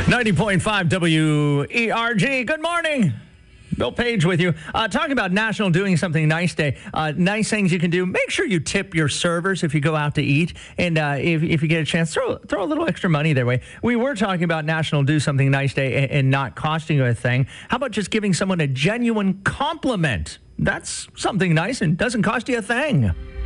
90.5 WERG. Good morning. Bill Page with you. Talking about National Doing Something Nice Day. Nice things you can do. Make sure you tip your servers if you go out to eat. And if you get a chance, throw a little extra money their way. We were talking about National Do Something Nice Day and not costing you a thing. How about just giving someone a genuine compliment? That's something nice and doesn't cost you a thing.